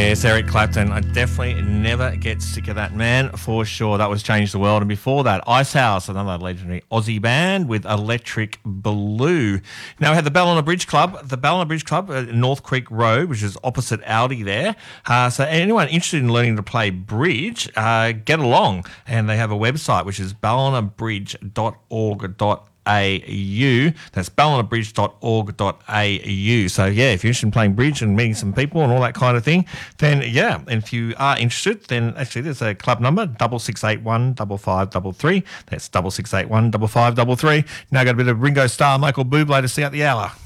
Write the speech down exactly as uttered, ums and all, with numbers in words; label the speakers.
Speaker 1: Yes, Eric Clapton. I definitely never get sick of that man, for sure. That was Change the World. And before that, Icehouse, another legendary Aussie band with Electric Blue. Now, we had the Ballina Bridge Club. The Ballina Bridge Club at North Creek Road, which is opposite Aldi there. Uh, so anyone interested in learning to play bridge, uh, get along. And they have a website, which is ballina bridge dot org dot au. A U. That's ballina bridge dot org dot a u. So, yeah, if you're interested in playing bridge and meeting some people and all that kind of thing, then, yeah, and if you are interested, then actually there's a club number, double six eight one, double five double three. That's double six eight one, double five double three. Now got a bit of Ringo Starr, Michael Bublé to see out the hour.